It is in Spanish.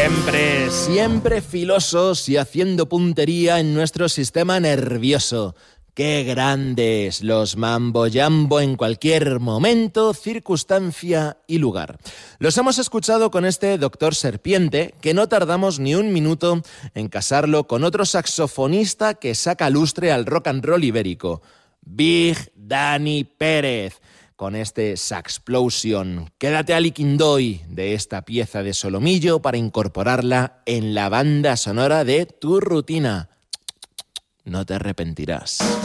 Siempre filosos y haciendo puntería en nuestro sistema nervioso. ¡Qué grandes! Los Mambo Jambo en cualquier momento, circunstancia y lugar. Los hemos escuchado con este Doctor Serpiente, que no tardamos ni un minuto en casarlo con otro saxofonista que saca lustre al rock and roll ibérico, Big Dani Pérez, con este Saxplosion. Quédate al Iquindoy de esta pieza de solomillo para incorporarla en la banda sonora de tu rutina. No te arrepentirás.